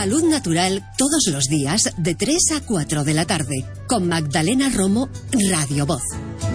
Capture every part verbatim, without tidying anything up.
Salud Natural todos los días de tres a cuatro de la tarde con Magdalena Romo, Radio Voz.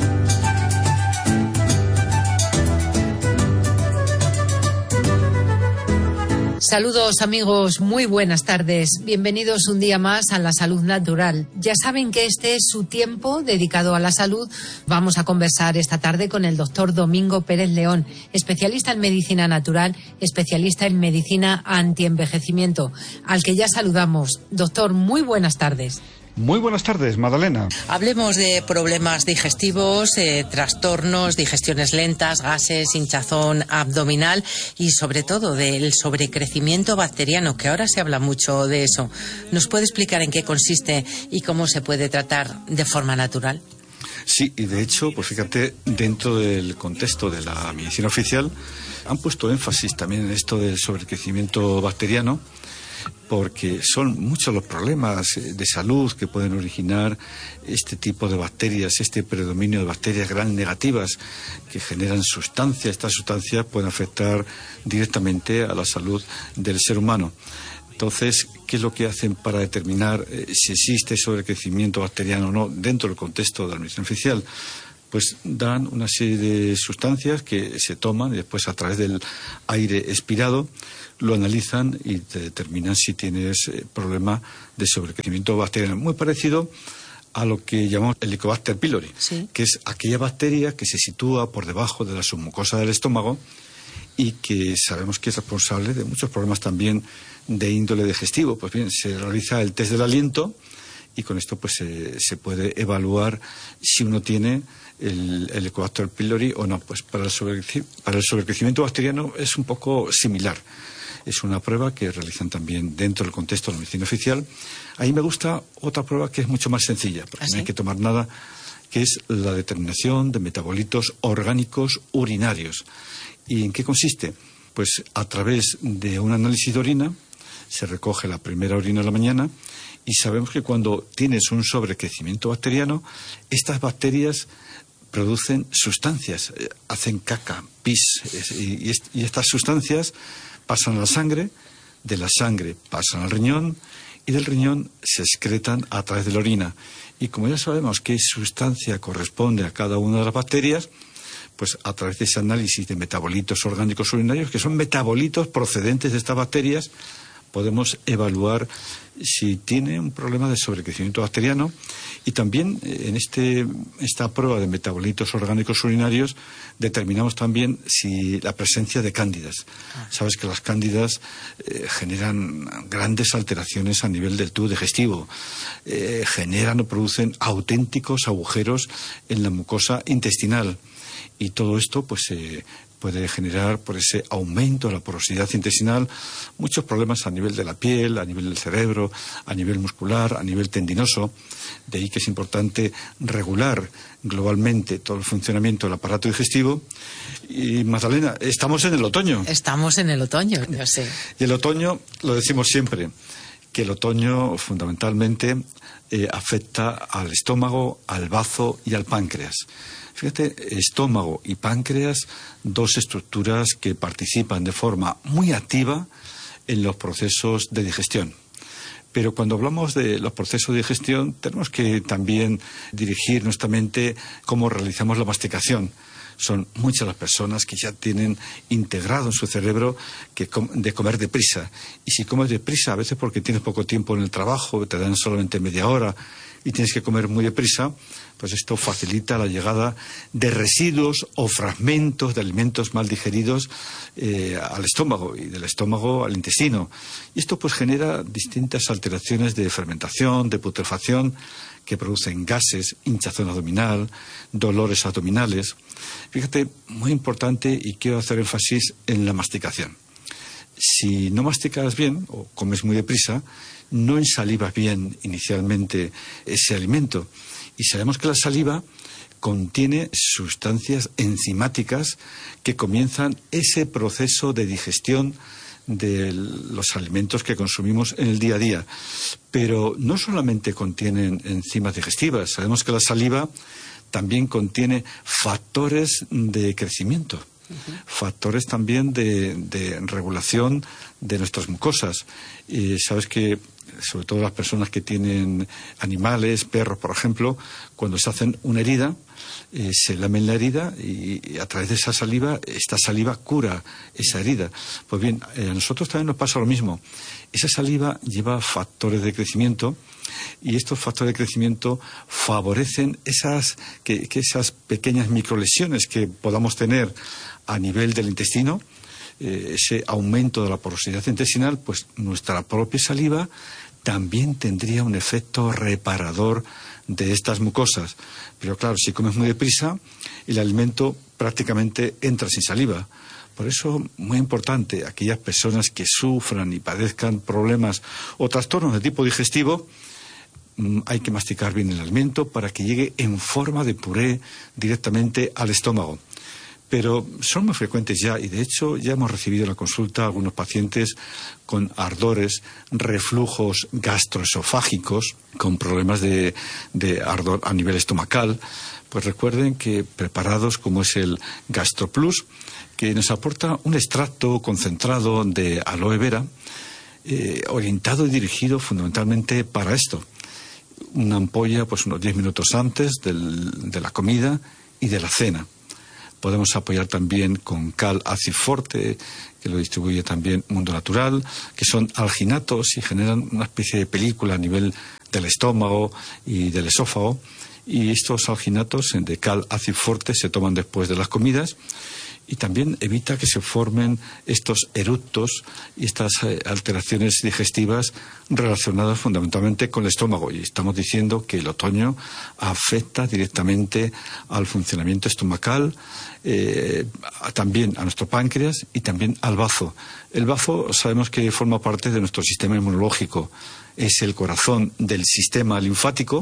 Saludos amigos, muy buenas tardes. Bienvenidos un día más a La Salud Natural. Ya saben que este es su tiempo dedicado a la salud. Vamos a conversar esta tarde con el doctor Domingo Pérez León, especialista en medicina natural, especialista en medicina antienvejecimiento, al que ya saludamos. Doctor, muy buenas tardes. Muy buenas tardes, Magdalena. Hablemos de problemas digestivos, eh, trastornos, digestiones lentas, gases, hinchazón abdominal y sobre todo del sobrecrecimiento bacteriano, que ahora se habla mucho de eso. ¿Nos puede explicar en qué consiste y cómo se puede tratar de forma natural? Sí, y de hecho, pues fíjate, dentro del contexto de la medicina oficial han puesto énfasis también en esto del sobrecrecimiento bacteriano, porque son muchos los problemas de salud que pueden originar este tipo de bacterias, este predominio de bacterias gram negativas que generan sustancias. Estas sustancias pueden afectar directamente a la salud del ser humano. Entonces, ¿qué es lo que hacen para determinar eh, si existe sobrecrecimiento bacteriano o no dentro del contexto de la medicina oficial? Pues dan una serie de sustancias que se toman y después a través del aire expirado lo analizan y te determinan si tienes eh, problema de sobrecrecimiento bacteriano. Muy parecido a lo que llamamos Helicobacter pylori, ¿sí?, que es aquella bacteria que se sitúa por debajo de la submucosa del estómago y que sabemos que es responsable de muchos problemas también de índole digestivo. Pues bien, se realiza el test del aliento y con esto pues eh, se puede evaluar si uno tiene el, el Helicobacter pylori o no. Pues para el, sobrecre- para el sobrecrecimiento bacteriano es un poco similar. Es una prueba que realizan también dentro del contexto de la medicina oficial. Ahí me gusta otra prueba que es mucho más sencilla, porque ¿Ah, sí? no hay que tomar nada, que es la determinación de metabolitos orgánicos urinarios. ¿Y en qué consiste? Pues a través de un análisis de orina se recoge la primera orina de la mañana y sabemos que cuando tienes un sobrecrecimiento bacteriano, estas bacterias producen sustancias, eh, hacen caca, pis, y, y estas sustancias pasan a la sangre, de la sangre pasan al riñón y del riñón se excretan a través de la orina. Y como ya sabemos qué sustancia corresponde a cada una de las bacterias, pues a través de ese análisis de metabolitos orgánicos urinarios, que son metabolitos procedentes de estas bacterias, podemos evaluar si tiene un problema de sobrecrecimiento bacteriano. Y también en este, esta prueba de metabolitos orgánicos urinarios determinamos también si la presencia de cándidas. Sabes que las cándidas eh, generan grandes alteraciones a nivel del tubo digestivo, eh, generan o producen auténticos agujeros en la mucosa intestinal. Y todo esto pues eh, puede generar, por ese aumento de la porosidad intestinal, muchos problemas a nivel de la piel, a nivel del cerebro, a nivel muscular, a nivel tendinoso. De ahí que es importante regular globalmente todo el funcionamiento del aparato digestivo. Y Magdalena, estamos en el otoño. Estamos en el otoño, yo sé. Y el otoño, lo decimos siempre, que el otoño fundamentalmente eh, afecta al estómago, al bazo y al páncreas. Fíjate, estómago y páncreas, dos estructuras que participan de forma muy activa en los procesos de digestión. Pero cuando hablamos de los procesos de digestión, tenemos que también dirigir nuestra mente cómo realizamos la masticación. Son muchas las personas que ya tienen integrado en su cerebro que com- de comer deprisa. Y si comes deprisa, a veces porque tienes poco tiempo en el trabajo, te dan solamente media hora y tienes que comer muy deprisa, pues esto facilita la llegada de residuos o fragmentos de alimentos mal digeridos eh, al estómago y del estómago al intestino. Y esto pues genera distintas alteraciones de fermentación, de putrefacción, que producen gases, hinchazón abdominal, dolores abdominales. Fíjate, muy importante, y quiero hacer énfasis en la masticación. Si no masticas bien o comes muy deprisa, no ensalivas bien inicialmente ese alimento. Y sabemos que la saliva contiene sustancias enzimáticas que comienzan ese proceso de digestión de los alimentos que consumimos en el día a día. Pero no solamente contienen enzimas digestivas, sabemos que la saliva también contiene factores de crecimiento, uh-huh. factores también de, de regulación de nuestras mucosas. Y sabes que, sobre todo las personas que tienen animales, perros, por ejemplo, cuando se hacen una herida, eh, se lamen la herida y, y a través de esa saliva, esta saliva cura esa herida. Pues bien, eh, a nosotros también nos pasa lo mismo. Esa saliva lleva factores de crecimiento y estos factores de crecimiento favorecen esas, que, que esas pequeñas microlesiones que podamos tener a nivel del intestino, eh, ese aumento de la porosidad intestinal, pues nuestra propia saliva también tendría un efecto reparador de estas mucosas. Pero claro, si comes muy deprisa, el alimento prácticamente entra sin saliva. Por eso, muy importante, aquellas personas que sufran y padezcan problemas o trastornos de tipo digestivo, mmm, hay que masticar bien el alimento para que llegue en forma de puré directamente al estómago. Pero son muy frecuentes ya, y de hecho ya hemos recibido en la consulta algunos pacientes con ardores, reflujos gastroesofágicos, con problemas de, de ardor a nivel estomacal. Pues recuerden que preparados como es el GastroPlus, que nos aporta un extracto concentrado de aloe vera, eh, orientado y dirigido fundamentalmente para esto. Una ampolla pues unos diez minutos antes del, de la comida y de la cena. Podemos apoyar también con cal aciforte, que lo distribuye también Mundo Natural, que son alginatos y generan una especie de película a nivel del estómago y del esófago. Y estos alginatos de cal aciforte se toman después de las comidas y también evita que se formen estos eructos y estas eh, alteraciones digestivas relacionadas fundamentalmente con el estómago. Y estamos diciendo que el otoño afecta directamente al funcionamiento estomacal, eh, también a nuestro páncreas y también al bazo. El bazo sabemos que forma parte de nuestro sistema inmunológico, es el corazón del sistema linfático.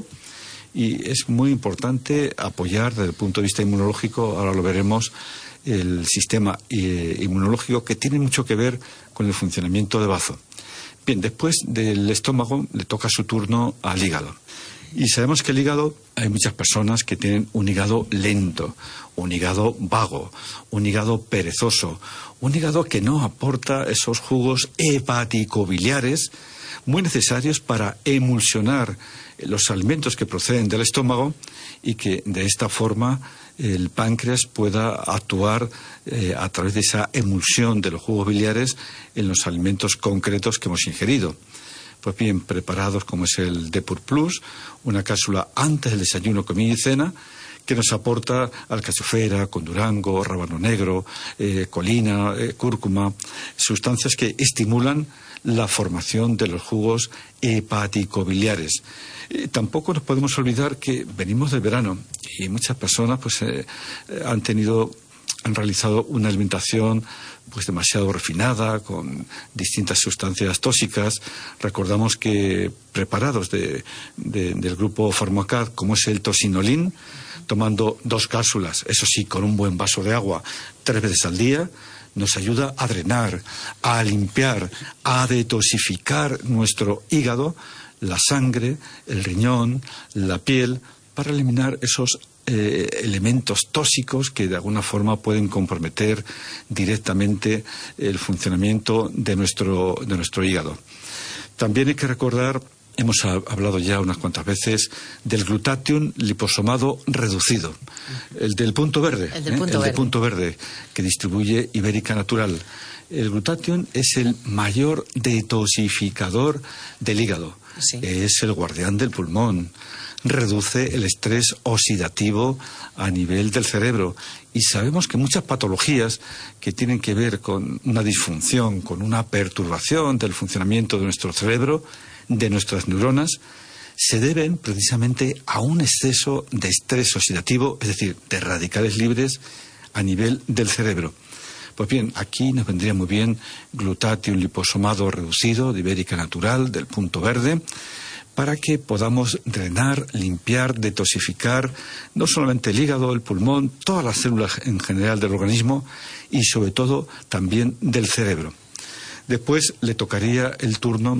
Y es muy importante apoyar desde el punto de vista inmunológico, ahora lo veremos, el sistema eh, inmunológico, que tiene mucho que ver con el funcionamiento de bazo. Bien, después del estómago le toca su turno al hígado. Y sabemos que el hígado, hay muchas personas que tienen un hígado lento, un hígado vago, un hígado perezoso, un hígado que no aporta esos jugos hepaticobiliares muy necesarios para emulsionar los alimentos que proceden del estómago y que de esta forma el páncreas pueda actuar eh, a través de esa emulsión de los jugos biliares en los alimentos concretos que hemos ingerido. Pues bien, preparados como es el Depur Plus, una cápsula antes del desayuno, comida y cena, que nos aporta alcachofera, con durango, rábano negro, eh, colina, eh, cúrcuma, sustancias que estimulan la formación de los jugos hepaticobiliares. Eh, tampoco nos podemos olvidar que venimos del verano y muchas personas pues eh, han tenido, han realizado una alimentación pues demasiado refinada, con distintas sustancias tóxicas. Recordamos que preparados de, de, del grupo Pharmacad, como es el tocinolín, tomando dos cápsulas, eso sí, con un buen vaso de agua, tres veces al día, nos ayuda a drenar, a limpiar, a detoxificar nuestro hígado, la sangre, el riñón, la piel, para eliminar esos eh, elementos tóxicos que de alguna forma pueden comprometer directamente el funcionamiento de nuestro, de nuestro hígado. También hay que recordar, hemos hablado ya unas cuantas veces, del glutatión liposomado reducido, el del punto verde, el del ¿eh? punto, el verde. de punto verde, que distribuye Ibérica Natural. El glutatión es el mayor detoxificador del hígado, sí. Es el guardián del pulmón, reduce el estrés oxidativo a nivel del cerebro. Y sabemos que muchas patologías que tienen que ver con una disfunción, con una perturbación del funcionamiento de nuestro cerebro, de nuestras neuronas, se deben precisamente a un exceso de estrés oxidativo, es decir, de radicales libres a nivel del cerebro. Pues bien, aquí nos vendría muy bien glutatión liposomado reducido de Ibérica Natural, del punto verde, para que podamos drenar, limpiar, detoxificar no solamente el hígado, el pulmón, todas las células en general del organismo y sobre todo también del cerebro. Después le tocaría el turno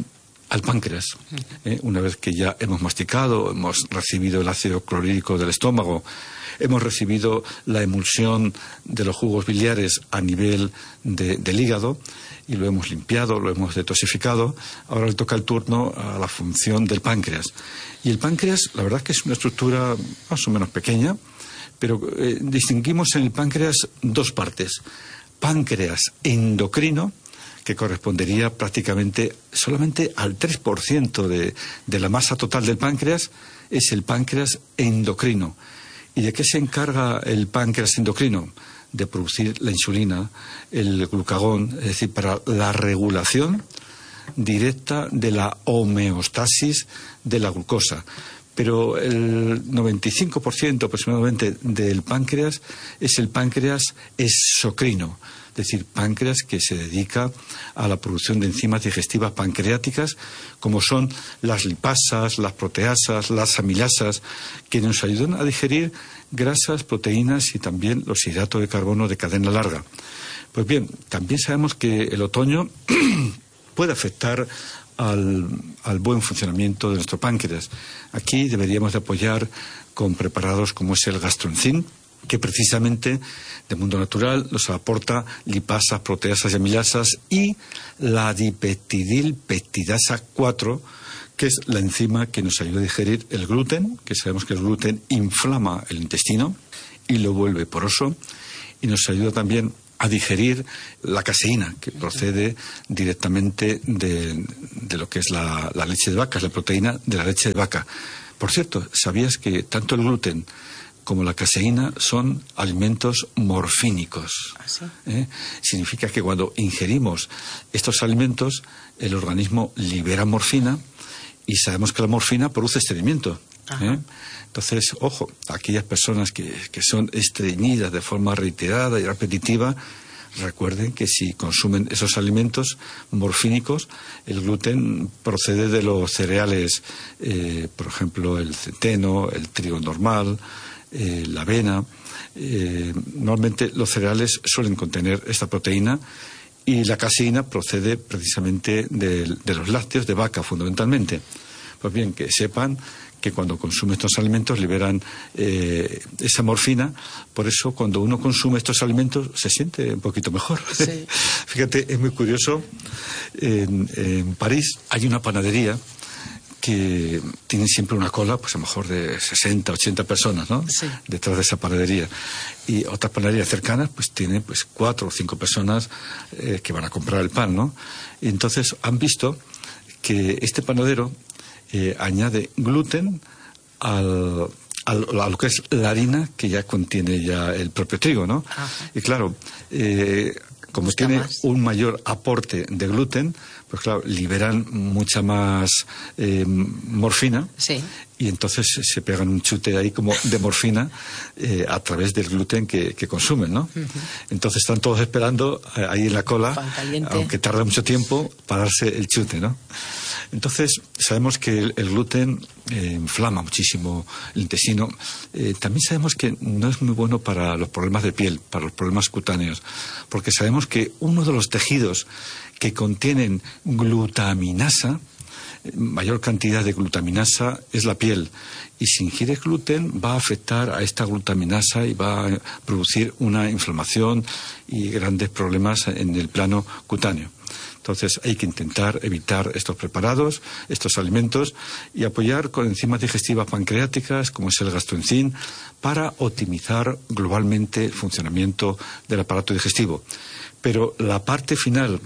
al páncreas. ¿eh? Una vez que ya hemos masticado, hemos recibido el ácido clorhídrico del estómago, hemos recibido la emulsión de los jugos biliares a nivel de, del hígado y lo hemos limpiado, lo hemos detoxificado, ahora le toca el turno a la función del páncreas. Y el páncreas, la verdad es que es una estructura más o menos pequeña, pero eh, distinguimos en el páncreas dos partes. Páncreas endocrino, que correspondería prácticamente solamente al tres por ciento de, de la masa total del páncreas, es el páncreas endocrino. ¿Y de qué se encarga el páncreas endocrino? De producir la insulina, el glucagón, es decir, para la regulación directa de la homeostasis de la glucosa. Pero el noventa y cinco por ciento aproximadamente del páncreas es el páncreas exocrino, es decir, páncreas que se dedica a la producción de enzimas digestivas pancreáticas, como son las lipasas, las proteasas, las amilasas, que nos ayudan a digerir grasas, proteínas y también los hidratos de carbono de cadena larga. Pues bien, también sabemos que el otoño puede afectar Al, al buen funcionamiento de nuestro páncreas. Aquí deberíamos de apoyar con preparados como es el gastroenzim, que precisamente de mundo natural nos aporta lipasas, proteasas y amilasas, y la dipeptidilpeptidasa cuatro, que es la enzima que nos ayuda a digerir el gluten, que sabemos que el gluten inflama el intestino y lo vuelve poroso, y nos ayuda también a digerir la caseína, que procede directamente de, de lo que es la, la leche de vaca, es la proteína de la leche de vaca. Por cierto, ¿sabías que tanto el gluten como la caseína son alimentos morfínicos? ¿Ah, sí? ¿Eh? Significa que cuando ingerimos estos alimentos, el organismo libera morfina y sabemos que la morfina produce estreñimiento. ¿eh? Entonces, ojo, aquellas personas que, que son estreñidas de forma reiterada y repetitiva, recuerden que si consumen esos alimentos morfínicos, el gluten procede de los cereales, eh, por ejemplo, el centeno, el trigo normal, eh, la avena. Eh, normalmente los cereales suelen contener esta proteína, y la caseína procede precisamente de, de los lácteos de vaca, fundamentalmente. Pues bien, que sepan que cuando consume estos alimentos liberan eh, esa morfina. Por eso cuando uno consume estos alimentos se siente un poquito mejor. Sí. Fíjate, es muy curioso, en, en París hay una panadería que tiene siempre una cola, pues a lo mejor de sesenta, ochenta personas, ¿no? Sí. Detrás de esa panadería. Y otras panaderías cercanas pues tienen pues cuatro o cinco personas eh, que van a comprar el pan, ¿no? Y entonces han visto que este panadero Eh, añade gluten al, al, a lo que es la harina, que ya contiene ya el propio trigo, ¿no? Ajá. Y claro, eh, como Gusta tiene más. un mayor aporte de gluten, pues claro, liberan mucha más eh, morfina. Sí. Y entonces se pegan un chute ahí como de morfina eh, a través del gluten que, que consumen, ¿no? Uh-huh. Entonces están todos esperando eh, ahí en la cola, aunque tarda mucho tiempo, para darse el chute, ¿no? Entonces sabemos que el, el gluten eh, inflama muchísimo el intestino. Eh, también sabemos que no es muy bueno para los problemas de piel, para los problemas cutáneos, porque sabemos que uno de los tejidos que contienen glutaminasa, mayor cantidad de glutaminasa, es la piel, y si ingieres gluten va a afectar a esta glutaminasa y va a producir una inflamación y grandes problemas en el plano cutáneo. Entonces hay que intentar evitar estos preparados, estos alimentos, y apoyar con enzimas digestivas pancreáticas, como es el gastroenzim, para optimizar globalmente el funcionamiento del aparato digestivo. Pero la parte final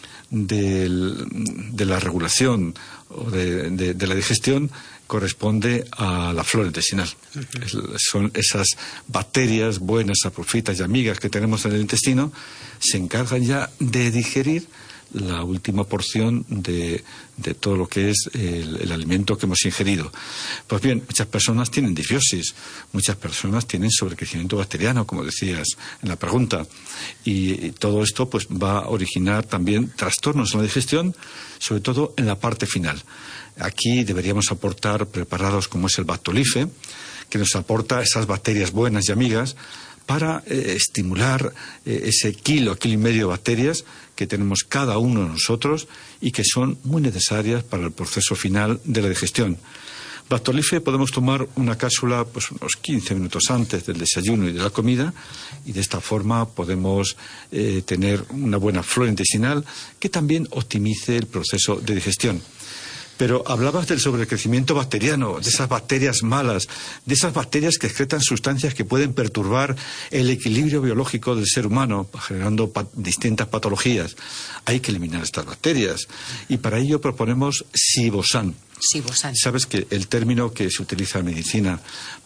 del, de la regulación o de, de, de la digestión corresponde a la flora intestinal. Uh-huh. Es, son esas bacterias buenas, saprofitas y amigas que tenemos en el intestino, se encargan ya de digerir la última porción de, de todo lo que es el, el alimento que hemos ingerido. Pues bien, muchas personas tienen disbiosis, muchas personas tienen sobrecrecimiento bacteriano, como decías en la pregunta, y, y todo esto pues va a originar también trastornos en la digestión, sobre todo en la parte final. Aquí deberíamos aportar preparados como es el Bactolife, que nos aporta esas bacterias buenas y amigas para eh, estimular eh, ese kilo, kilo y medio de bacterias que tenemos cada uno de nosotros y que son muy necesarias para el proceso final de la digestión. Bactolife podemos tomar una cápsula pues unos quince minutos antes del desayuno y de la comida, y de esta forma podemos eh, tener una buena flora intestinal que también optimice el proceso de digestión. Pero hablabas del sobrecrecimiento bacteriano, de esas bacterias malas, de esas bacterias que excretan sustancias que pueden perturbar el equilibrio biológico del ser humano, generando pat- distintas patologías. Hay que eliminar estas bacterias y para ello proponemos Sibosan. Sibosan. Sabes que el término que se utiliza en medicina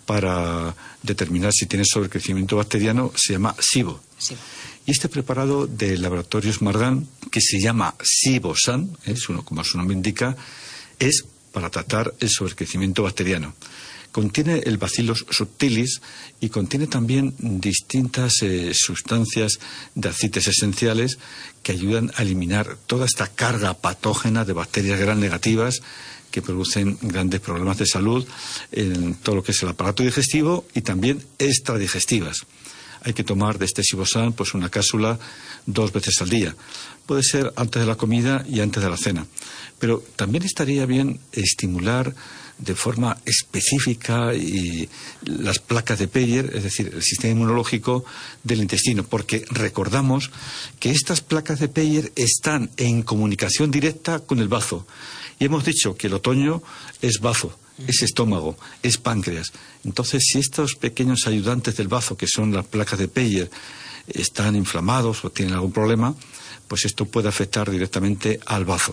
para determinar si tienes sobrecrecimiento bacteriano se llama SIBO. Sí. Y este preparado de Laboratorios Margan, que se llama Sibosan, es uno, como su nombre indica, es para tratar el sobrecrecimiento bacteriano. Contiene el Bacillus subtilis y contiene también distintas eh, sustancias de aceites esenciales que ayudan a eliminar toda esta carga patógena de bacterias gram negativas que producen grandes problemas de salud en todo lo que es el aparato digestivo y también extradigestivas. Hay que tomar de este Sibosan pues una cápsula dos veces al día. Puede ser antes de la comida y antes de la cena. Pero también estaría bien estimular de forma específica y las placas de Peyer, es decir, el sistema inmunológico del intestino, porque recordamos que estas placas de Peyer están en comunicación directa con el bazo. Y hemos dicho que el otoño es bazo, es estómago, es páncreas. Entonces, si estos pequeños ayudantes del bazo, que son las placas de Peyer, están inflamados o tienen algún problema, pues esto puede afectar directamente al bazo.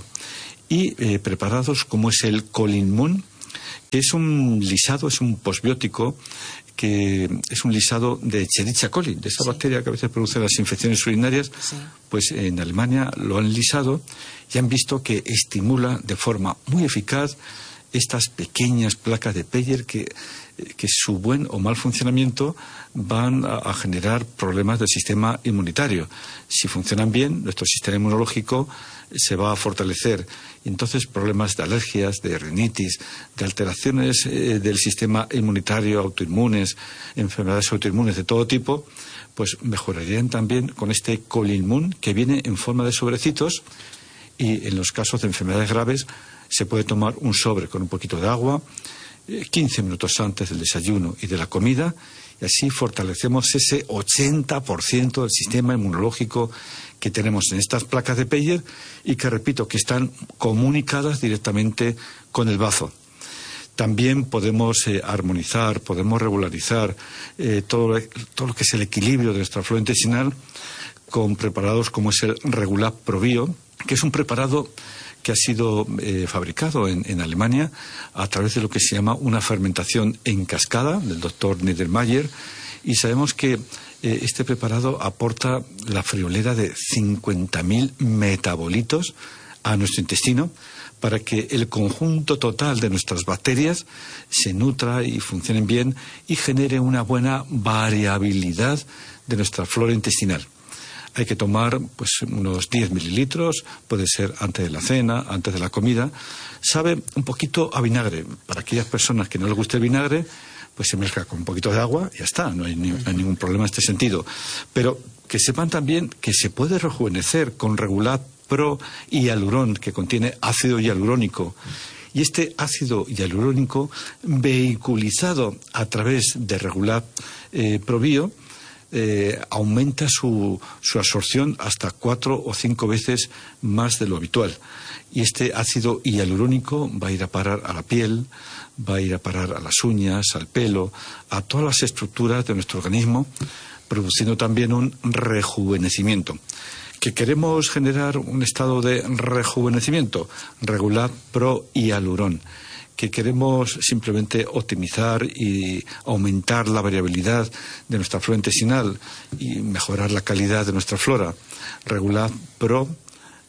Y eh, preparados como es el Colinmun, que es un lisado, es un posbiótico, que es un lisado de Escherichia coli, de esa sí. bacteria que a veces produce las infecciones urinarias, sí. Pues en Alemania lo han lisado y han visto que estimula de forma muy eficaz estas pequeñas placas de Peyer que, que su buen o mal funcionamiento van a, a generar problemas del sistema inmunitario. Si funcionan bien, nuestro sistema inmunológico se va a fortalecer. Y entonces problemas de alergias, de rinitis, de alteraciones eh, del sistema inmunitario, autoinmunes, enfermedades autoinmunes de todo tipo, pues mejorarían también con este Colinmun, que viene en forma de sobrecitos, y en los casos de enfermedades graves se puede tomar un sobre con un poquito de agua, eh, quince minutos antes del desayuno y de la comida, y así fortalecemos ese ochenta por ciento del sistema inmunológico que tenemos en estas placas de Peyer y que, repito, que están comunicadas directamente con el bazo. También podemos eh, armonizar, podemos regularizar eh, todo, todo lo que es el equilibrio de nuestra flora intestinal con preparados como es el Regulap Probio, que es un preparado que ha sido eh, fabricado en, en Alemania a través de lo que se llama una fermentación en cascada del doctor Niedermayer, y sabemos que eh, este preparado aporta la friolera de cincuenta mil metabolitos a nuestro intestino para que el conjunto total de nuestras bacterias se nutra y funcionen bien y genere una buena variabilidad de nuestra flora intestinal. Hay que tomar pues unos diez mililitros, puede ser antes de la cena, antes de la comida. Sabe un poquito a vinagre. Para aquellas personas que no les guste el vinagre, pues se mezcla con un poquito de agua y ya está, no hay, ni, no hay ningún problema en este sentido. Pero que sepan también que se puede rejuvenecer con Regulap Pro Hialurón, que contiene ácido hialurónico. Y este ácido hialurónico, vehiculizado a través de Regulap eh, Probio, Eh, aumenta su, su absorción hasta cuatro o cinco veces más de lo habitual. Y este ácido hialurónico va a ir a parar a la piel, va a ir a parar a las uñas, al pelo, a todas las estructuras de nuestro organismo, produciendo también un rejuvenecimiento. ¿Que queremos generar un estado de rejuvenecimiento? Regulap Pro Hialurón. Que queremos simplemente optimizar y aumentar la variabilidad de nuestra flora intestinal y mejorar la calidad de nuestra flora. Regulap Pro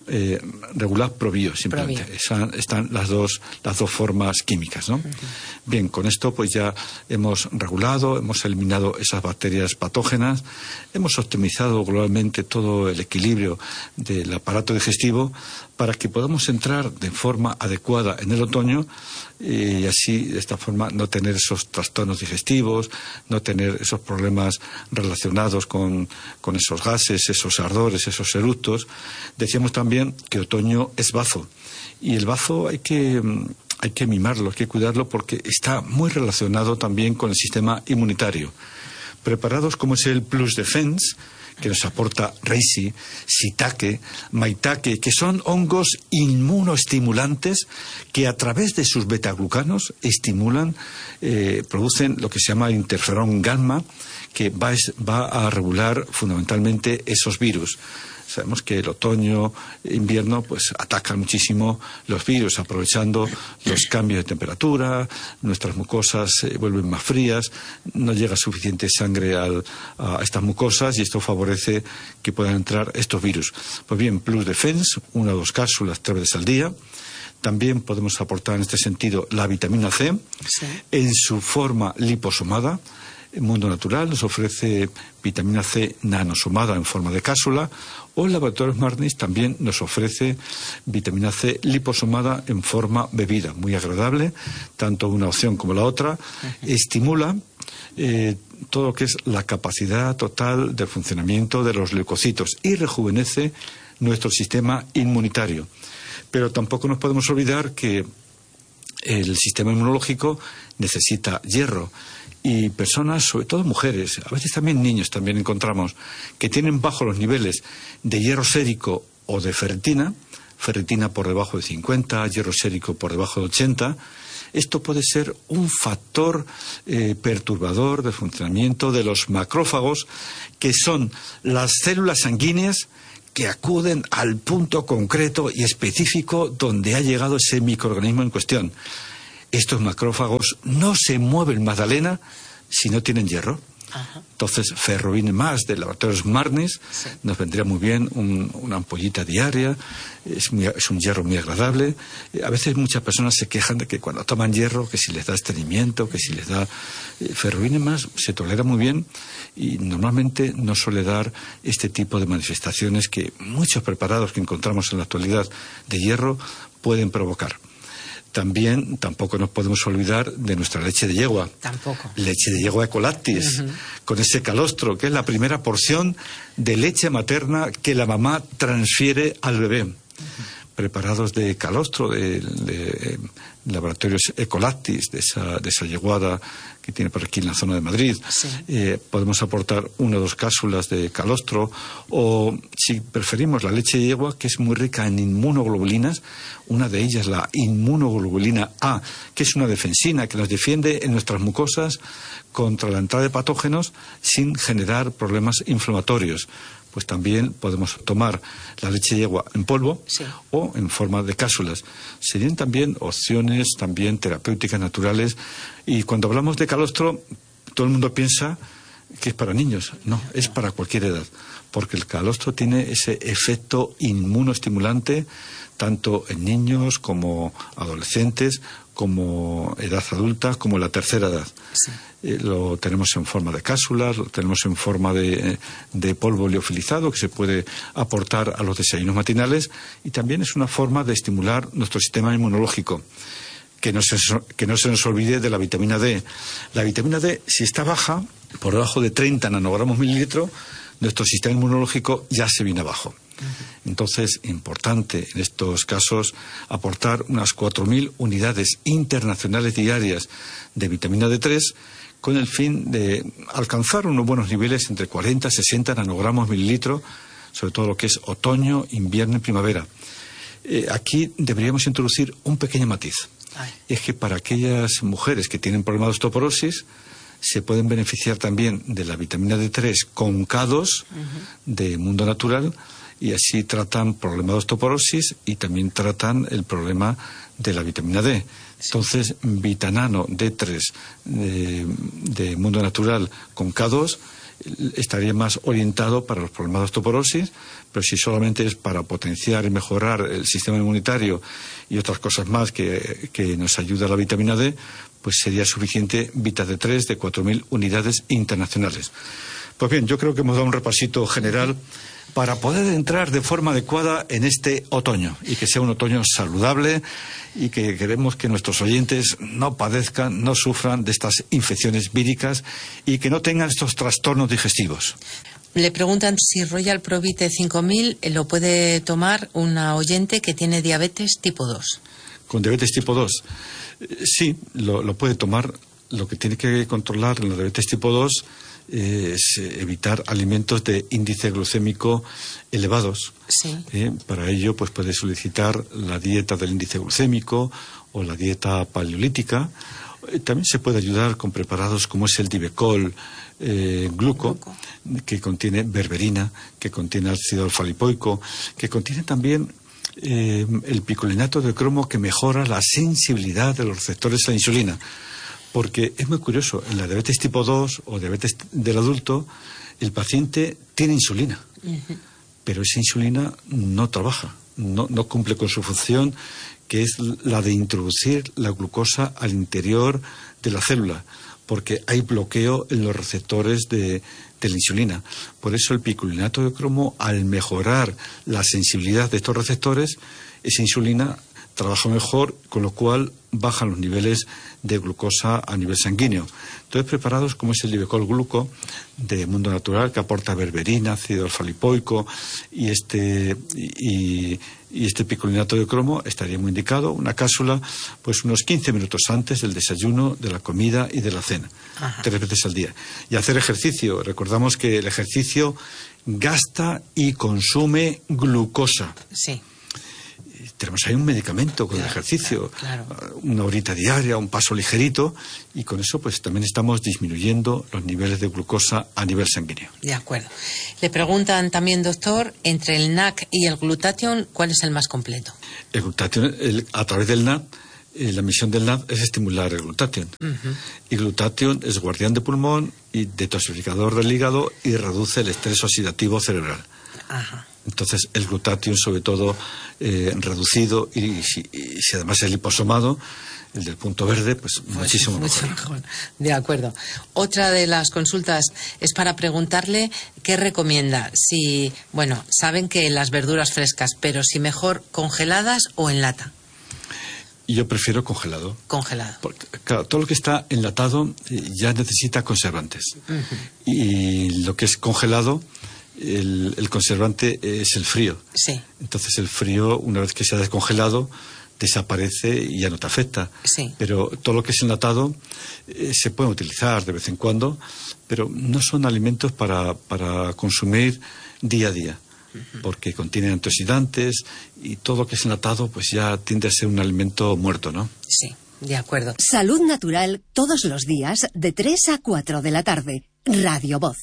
eh, regular probio, simplemente. Probio. Esa, están las dos, las dos formas químicas, ¿no? Uh-huh. Bien, con esto pues ya hemos regulado, hemos eliminado esas bacterias patógenas, hemos optimizado globalmente todo el equilibrio del aparato digestivo para que podamos entrar de forma adecuada en el otoño y así, de esta forma, no tener esos trastornos digestivos, no tener esos problemas relacionados con, con esos gases, esos ardores, esos eructos. Decíamos también que otoño es bazo y el bazo hay que, hay que mimarlo, hay que cuidarlo porque está muy relacionado también con el sistema inmunitario. Preparados como es el Plus Defense, que nos aporta reishi, shiitake, maitake, que son hongos inmunoestimulantes que a través de sus betaglucanos estimulan, eh, producen lo que se llama interferón gamma, que va, va a regular fundamentalmente esos virus. Sabemos que el otoño, invierno, pues atacan muchísimo los virus, aprovechando los cambios de temperatura, nuestras mucosas se vuelven más frías, no llega suficiente sangre al, a estas mucosas y esto favorece que puedan entrar estos virus. Pues bien, Plus Defense, una o dos cápsulas tres veces al día. También podemos aportar en este sentido la vitamina C, sí, en su forma liposomada. El Mundo Natural nos ofrece vitamina C nanosomada en forma de cápsula, o el Laboratorio Marnis también nos ofrece vitamina C liposomada en forma bebida, muy agradable, tanto una opción como la otra. Uh-huh. Estimula eh, todo lo que es la capacidad total de funcionamiento de los leucocitos y rejuvenece nuestro sistema inmunitario. Pero tampoco nos podemos olvidar que el sistema inmunológico necesita hierro. Y personas, sobre todo mujeres, a veces también niños también encontramos, que tienen bajos los niveles de hierro sérico o de ferritina, ferritina por debajo de cincuenta, hierro sérico por debajo de ochenta. Esto puede ser un factor eh, perturbador del funcionamiento de los macrófagos, que son las células sanguíneas que acuden al punto concreto y específico donde ha llegado ese microorganismo en cuestión. Estos macrófagos no se mueven, Magdalena, si no tienen hierro. Ajá. Entonces, Ferrovine Más de Laboratorios Marnis, sí, nos vendría muy bien un, una ampollita diaria, es, muy, es un hierro muy agradable. Eh, a veces muchas personas se quejan de que cuando toman hierro, que si les da estreñimiento, que si les da... Eh, Ferrovine Más se tolera muy bien y normalmente no suele dar este tipo de manifestaciones que muchos preparados que encontramos en la actualidad de hierro pueden provocar. También, tampoco nos podemos olvidar de nuestra leche de yegua. Tampoco. Leche de yegua Ecolactis, uh-huh, con ese calostro, que es la primera porción de leche materna que la mamá transfiere al bebé. Uh-huh. Preparados de calostro, de, de, de laboratorios Ecolactis, de esa, de esa yeguada que tiene por aquí en la zona de Madrid. Sí. Eh, podemos aportar una o dos cápsulas de calostro, o si preferimos la leche de yegua, que es muy rica en inmunoglobulinas, una de ellas la inmunoglobulina A, que es una defensina que nos defiende en nuestras mucosas contra la entrada de patógenos sin generar problemas inflamatorios. Pues también podemos tomar la leche de yegua en polvo, sí, o en forma de cápsulas. Serían también opciones también terapéuticas naturales. Y cuando hablamos de calostro, todo el mundo piensa que es para niños. No, es para cualquier edad, porque el calostro tiene ese efecto inmunoestimulante tanto en niños como adolescentes, como edad adulta, como la tercera edad. Sí. Eh, lo tenemos en forma de cápsulas, lo tenemos en forma de, de polvo liofilizado que se puede aportar a los desayunos matinales, y también es una forma de estimular nuestro sistema inmunológico. Que no se, que no se nos olvide de la vitamina D. La vitamina D, si está baja, por debajo de treinta nanogramos mililitro, nuestro sistema inmunológico ya se viene abajo. Entonces, importante en estos casos aportar unas cuatro mil unidades internacionales diarias de vitamina D tres con el fin de alcanzar unos buenos niveles entre cuarenta y sesenta nanogramos mililitro, sobre todo lo que es otoño, invierno y primavera. Eh, aquí deberíamos introducir un pequeño matiz. Ay. Es que para aquellas mujeres que tienen problemas de osteoporosis se pueden beneficiar también de la vitamina D tres con K dos, uh-huh, de Mundo Natural, y así tratan problemas de osteoporosis y también tratan el problema de la vitamina D. Entonces, Vitanano D tres de, de Mundo Natural con K dos estaría más orientado para los problemas de osteoporosis, pero si solamente es para potenciar y mejorar el sistema inmunitario y otras cosas más que, que nos ayuda la vitamina D, pues sería suficiente Vita D tres de cuatro mil unidades internacionales. Pues bien, yo creo que hemos dado un repasito general para poder entrar de forma adecuada en este otoño y que sea un otoño saludable y que queremos que nuestros oyentes no padezcan, no sufran de estas infecciones víricas y que no tengan estos trastornos digestivos. Le preguntan si Royal Provite cinco mil lo puede tomar una oyente que tiene diabetes tipo dos. Con diabetes tipo dos, sí, lo, lo puede tomar. Lo que tiene que controlar en la diabetes tipo dos es evitar alimentos de índice glucémico elevados. Sí. Eh, para ello, pues puede solicitar la dieta del índice glucémico o la dieta paleolítica. Eh, también se puede ayudar con preparados como es el Divecol eh, gluco, gluco, que contiene berberina, que contiene ácido alfa-lipoico, que contiene también eh, el picolinato de cromo, que mejora la sensibilidad de los receptores a la insulina. Porque es muy curioso, en la diabetes tipo dos o diabetes del adulto, el paciente tiene insulina, uh-huh. pero esa insulina no trabaja, no, no cumple con su función, que es la de introducir la glucosa al interior de la célula, porque hay bloqueo en los receptores de, de la insulina. Por eso el picolinato de cromo, al mejorar la sensibilidad de estos receptores, esa insulina trabaja mejor, con lo cual bajan los niveles de glucosa a nivel sanguíneo. Entonces, preparados como es el Divecol gluco de Mundo Natural, que aporta berberina, ácido alfa-lipoico y este y, y este picolinato de cromo, estaría muy indicado una cápsula pues unos quince minutos antes del desayuno, de la comida y de la cena. Ajá. Tres veces al día. Y hacer ejercicio. Recordamos que el ejercicio gasta y consume glucosa. Sí. Tenemos ahí un medicamento con claro, el ejercicio, claro, claro. una horita diaria, un paso ligerito, y con eso pues también estamos disminuyendo los niveles de glucosa a nivel sanguíneo. De acuerdo. Le preguntan también, doctor, entre el N A C y el glutatión, ¿cuál es el más completo? El glutatión, el, a través del N A D, eh, la misión del N A D es estimular el glutatión. Uh-huh. Y glutatión es guardián de pulmón y detoxificador del hígado y reduce el estrés oxidativo cerebral. Ajá. Entonces, el glutatión, sobre todo, eh, reducido, y, y, si, y si además es liposomado, el del punto verde, pues, pues muchísimo mucho mejor. mejor. De acuerdo. Otra de las consultas es para preguntarle qué recomienda. Si, bueno, saben que las verduras frescas, pero si mejor congeladas o en lata. Yo prefiero congelado. Congelado. Porque, claro, todo lo que está enlatado eh, ya necesita conservantes. Uh-huh. Y lo que es congelado, El, el conservante es el frío. Sí. Entonces el frío, una vez que se ha descongelado, desaparece y ya no te afecta. Sí. Pero todo lo que es enlatado eh, se puede utilizar de vez en cuando, pero no son alimentos para, para consumir día a día, uh-huh. porque contienen antioxidantes y todo lo que es enlatado pues ya tiende a ser un alimento muerto, ¿no? Sí, de acuerdo. Salud Natural todos los días de tres a cuatro de la tarde. Radio Voz.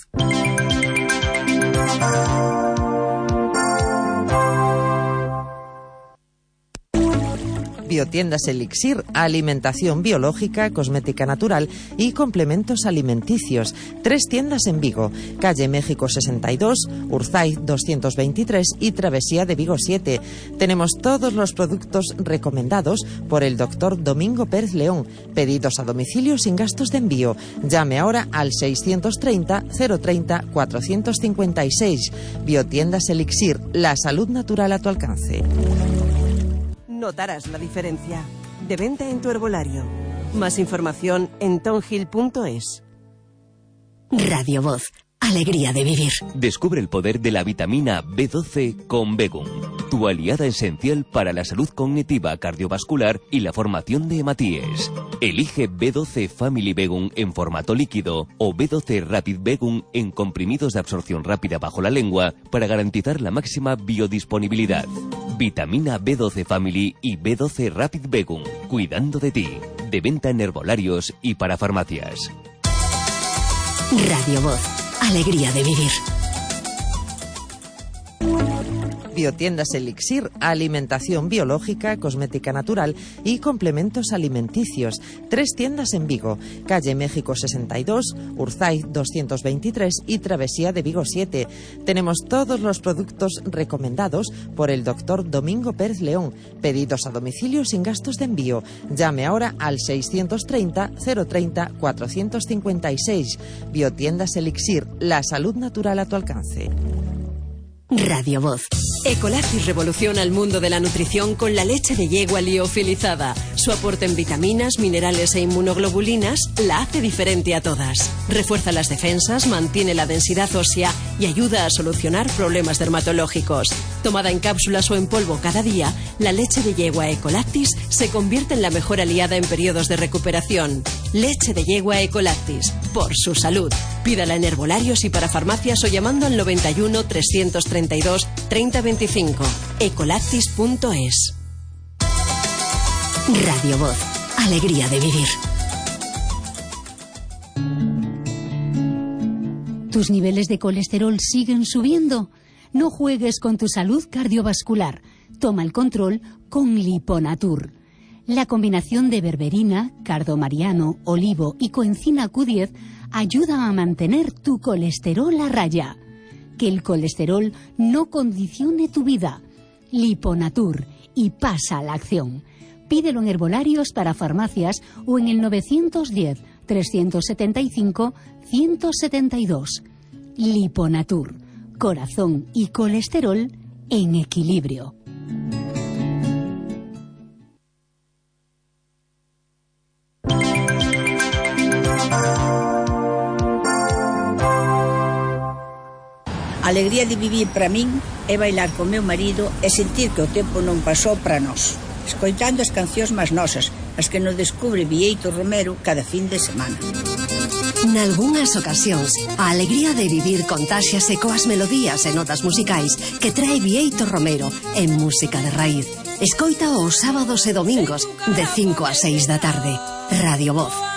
Biotiendas Elixir, alimentación biológica, cosmética natural y complementos alimenticios. Tres tiendas en Vigo, calle México sesenta y dos, Urzaiz doscientos veintitrés y Travesía de Vigo siete. Tenemos todos los productos recomendados por el doctor Domingo Pérez León. Pedidos a domicilio sin gastos de envío. Llame ahora al seiscientos treinta, cero treinta, cuatrocientos cincuenta y seis. Biotiendas Elixir, la salud natural a tu alcance. Notarás la diferencia. De venta en tu herbolario. Más información en tonhill punto es. Radio Voz. Alegría de vivir. Descubre el poder de la vitamina B doce con Begum, tu aliada esencial para la salud cognitiva, cardiovascular y la formación de hematíes. Elige B doce Family Begum en formato líquido o B doce Rapid Begum en comprimidos de absorción rápida bajo la lengua para garantizar la máxima biodisponibilidad. Vitamina B doce Family y B doce Rapid Begum, cuidando de ti. De venta en herbolarios y para farmacias. Radio Voz. Alegría de vivir. Biotiendas Elixir, alimentación biológica, cosmética natural y complementos alimenticios. Tres tiendas en Vigo, calle México sesenta y dos, Urzaiz doscientos veintitrés y Travesía de Vigo siete. Tenemos todos los productos recomendados por el doctor Domingo Pérez León. Pedidos a domicilio sin gastos de envío. Llame ahora al seiscientos treinta, cero treinta, cuatrocientos cincuenta y seis. Biotiendas Elixir, la salud natural a tu alcance. Radio Voz. Ecolactis revoluciona el mundo de la nutrición con la leche de yegua liofilizada. Su aporte en vitaminas, minerales e inmunoglobulinas la hace diferente a todas. Refuerza las defensas, mantiene la densidad ósea y ayuda a solucionar problemas dermatológicos. Tomada en cápsulas o en polvo cada día, la leche de yegua Ecolactis se convierte en la mejor aliada en periodos de recuperación. Leche de yegua Ecolactis, por su salud. Pídala en herbolarios y para farmacias o llamando al noventa y uno, trescientos treinta y dos, treinta veinticinco. ecolactis punto es. Radio Voz. Alegría de vivir. ¿Tus niveles de colesterol siguen subiendo? No juegues con tu salud cardiovascular. Toma el control con Liponatur. La combinación de berberina, cardomariano, olivo y coenzima Q diez ayuda a mantener tu colesterol a raya. Que el colesterol no condicione tu vida. Liponatur, y pasa a la acción. Pídelo en herbolarios para farmacias o en el novecientos diez, trescientos setenta y cinco, ciento setenta y dos. Liponatur, corazón y colesterol en equilibrio. A alegría de vivir para min é bailar con meu marido e sentir que o tempo non pasou para nós, escoitando as cancións máis nosas, as que nos descubre Bieito Romero cada fin de semana. Nalgúnas ocasións, a alegría de vivir contáxiase coas melodías e notas musicais que trae Bieito Romero en música de raíz. Escoita os sábados e domingos de cinco a seis da tarde. Radio Voz.